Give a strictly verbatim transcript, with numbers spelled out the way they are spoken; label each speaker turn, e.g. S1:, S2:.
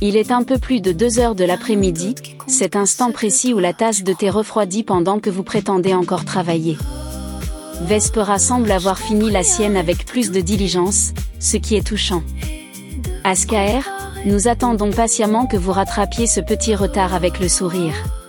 S1: Il est un peu plus de deux heures de l'après-midi, cet instant précis où la tasse de thé refroidit pendant que vous prétendez encore travailler. Vespera semble avoir fini la sienne avec plus de diligence, ce qui est touchant. Ascaer, nous attendons patiemment que vous rattrapiez ce petit retard avec le sourire.